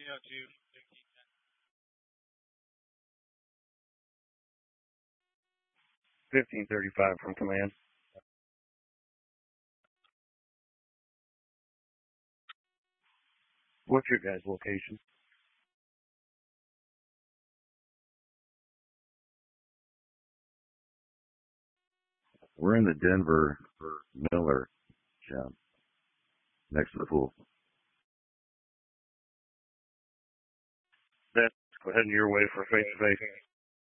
1535 from command. What's your guys' location? We're in the Denver Miller, John, next to the pool. That's heading your way for face-to-face.